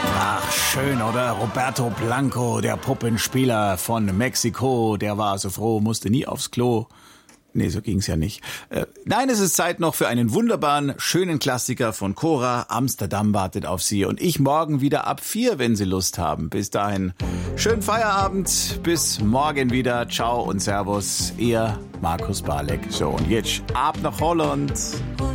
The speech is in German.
Ach, schön, oder? Roberto Blanco, der Puppenspieler von Mexiko, der war so froh, musste nie aufs Klo. Nee, so ging's ja nicht. Nein, es ist Zeit noch für einen wunderbaren, schönen Klassiker von Cora. Amsterdam wartet auf Sie und ich morgen wieder ab 4, wenn Sie Lust haben. Bis dahin, schönen Feierabend, bis morgen wieder. Ciao und Servus, Ihr Markus Balek. So, und jetzt ab nach Holland.